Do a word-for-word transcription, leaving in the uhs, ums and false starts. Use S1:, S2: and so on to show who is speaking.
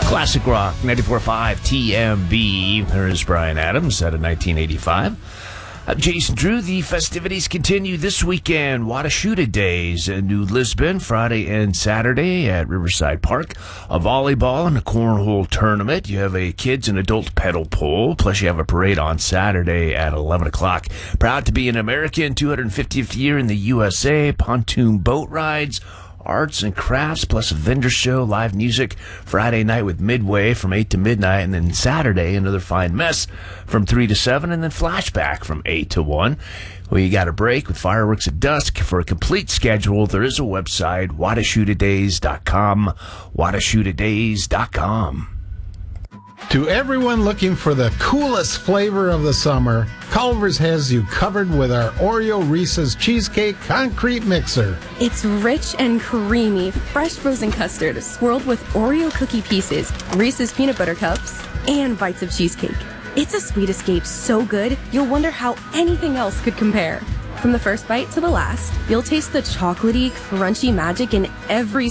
S1: Classic Rock, ninety-four point five T M B. There's Brian Adams out of nineteen eighty-five. I'm Jason Drew. The festivities continue this weekend. Watashuta Days in New Lisbon, Friday and Saturday at Riverside Park. A volleyball and a cornhole tournament. You have a kids and adult pedal pole. Plus you have a parade on Saturday at eleven o'clock. Proud to be an American, two hundred fiftieth year in the U S A. Pontoon boat rides, arts and crafts, plus a vendor show, live music Friday night with Midway from eight to midnight, and then Saturday, another fine mess from three to seven, and then flashback from eight to one. We got a break with fireworks at dusk. For a complete schedule, there is a website, watashuta days dot com, watashuta days dot com.
S2: To everyone looking for the coolest flavor of the summer, Culver's has you covered with our Oreo Reese's Cheesecake Concrete Mixer.
S3: It's rich and creamy, fresh frozen custard swirled with Oreo cookie pieces, Reese's peanut butter cups, and bites of cheesecake. It's a sweet escape so good, you'll wonder how anything else could compare. From the first bite to the last, you'll taste the chocolatey, crunchy magic in every